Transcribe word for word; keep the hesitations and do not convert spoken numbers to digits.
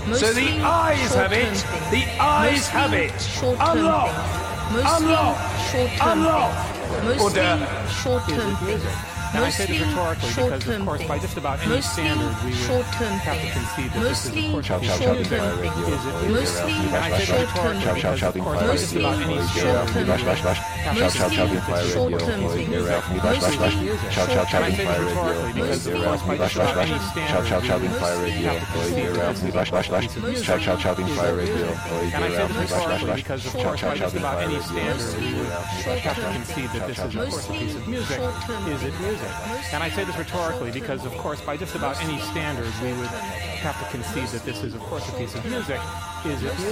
So the eyes have it. The eyes have it. Unlock. Unlock. Unlock. Order. Short-term things. And I say this rhetorically because, of course, by just about any standard, we would have to concede that this is, of course, a piece of music. Is it music? And I say this rhetorically because, of course, by just about any standard, we would have to concede that this is, of course, a piece of music. And I say this rhetorically because, of course, by just about any standard, we would have to concede that this is, of course, a piece of music. Is it music? And I say this rhetorically because, of course, by just about any standard, we would have to concede that this is, of course, a piece of music. Is it music? And I say this rhetorically because, of course, by just about any standard, we would have to concede that this is, of course, a piece of music. Is it music?